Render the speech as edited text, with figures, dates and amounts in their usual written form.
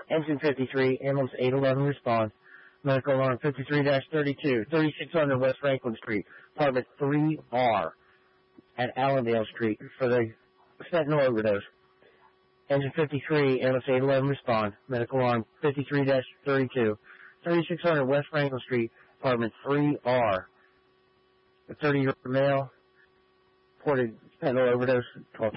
Engine 53, ambulance 811 respond. Medical alarm 53-32, 3600 West Franklin Street, apartment 3R at Allendale Street for the fentanyl overdose. Engine 53, ambulance 811 respond. Medical alarm 53-32, 3600 West Franklin Street, apartment 3R. A 30-year-old male reported fentanyl overdose, 12